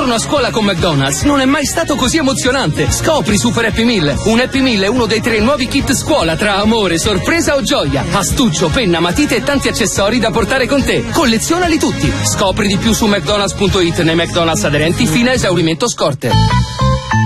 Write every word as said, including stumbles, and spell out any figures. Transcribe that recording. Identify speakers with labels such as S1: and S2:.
S1: ritorno a scuola con McDonald's non è mai stato così emozionante. Scopri Super Happy Meal. Un Happy Meal è uno dei tre nuovi kit scuola tra amore, sorpresa o gioia. Astuccio, penna, matite e tanti accessori da portare con te. Collezionali tutti. Scopri di più su mcdonalds punto it nei McDonald's aderenti fino a esaurimento scorte.